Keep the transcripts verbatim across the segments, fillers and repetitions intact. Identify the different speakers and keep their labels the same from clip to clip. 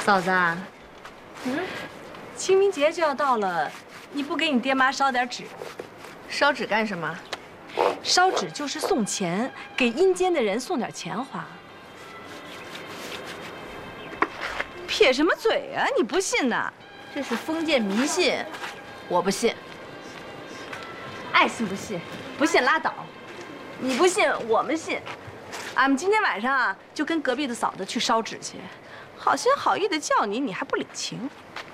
Speaker 1: 嫂子啊，
Speaker 2: 嗯，清明节就要到了，你不给你爹妈烧点纸？
Speaker 1: 烧纸干什么？
Speaker 2: 烧纸就是送钱，给阴间的人送点钱花。撇什么嘴啊？你不信呐？
Speaker 1: 这是封建迷信，我不信。
Speaker 2: 爱信不信，不信拉倒。你不信，我们信。俺们今天晚上啊，就跟隔壁的嫂子去烧纸去。好心好意的叫你，你还不领情？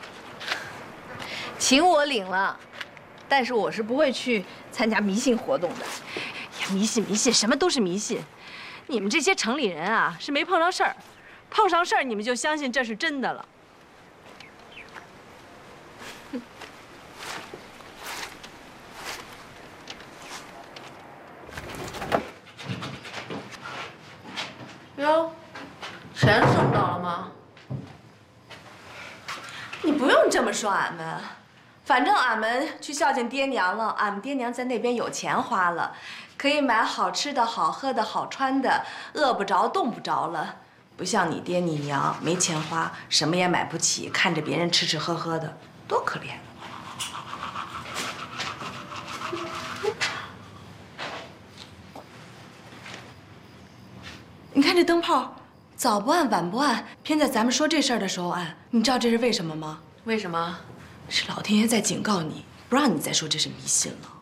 Speaker 1: 情我领了，但是我是不会去参加迷信活动的。
Speaker 2: 呀，迷信迷信，什么都是迷信。你们这些城里人啊，是没碰上事儿，碰上事儿你们就相信这是真的了。
Speaker 1: 哟，钱送到了吗？
Speaker 2: 你不用这么说俺们，反正俺们去孝敬爹娘了，俺们爹娘在那边有钱花了，可以买好吃的好喝的好穿的，饿不着冻不着了。不像你爹你娘没钱花，什么也买不起，看着别人吃吃喝喝的，多可怜。你看这灯泡，早不暗晚不暗，偏在咱们说这事儿的时候暗。你知道这是为什么吗？
Speaker 1: 为什么？
Speaker 2: 是老天爷在警告你，不让你再说这是迷信了。